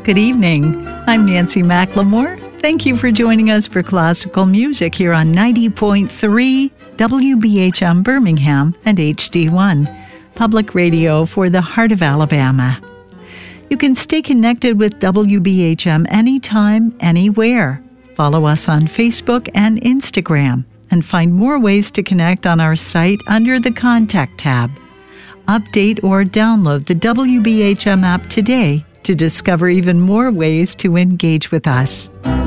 Good evening. I'm Nancy McLemore. Thank you for joining us for classical music here on 90.3 WBHM Birmingham and HD1, public radio for the heart of Alabama. You can stay connected with WBHM anytime, anywhere. Follow us on Facebook and Instagram and find more ways to connect on our site under the Contact tab. Update or download the WBHM app today to discover even more ways to engage with us.